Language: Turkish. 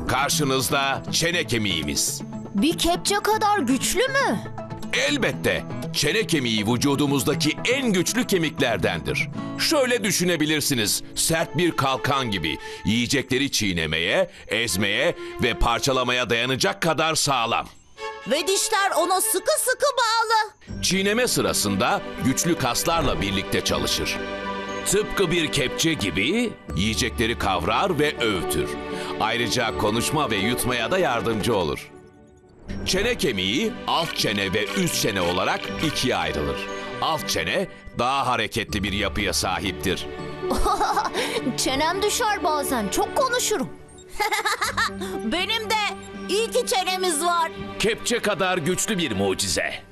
Karşınızda çene kemiğimiz. Bir kepçe kadar güçlü mü? Elbette çene kemiği vücudumuzdaki en güçlü kemiklerdendir. Şöyle düşünebilirsiniz, sert bir kalkan gibi yiyecekleri çiğnemeye, ezmeye ve parçalamaya dayanacak kadar sağlam. Ve dişler ona sıkı sıkı bağlı. Çiğneme sırasında güçlü kaslarla birlikte çalışır. Tıpkı bir kepçe gibi yiyecekleri kavrar ve öğütür. Ayrıca konuşma ve yutmaya da yardımcı olur. Çene kemiği alt çene ve üst çene olarak ikiye ayrılır. Alt çene daha hareketli bir yapıya sahiptir. Çenem düşer bazen, çok konuşurum. Benim de iyi ki çenemiz var. Kepçe kadar güçlü bir mucize.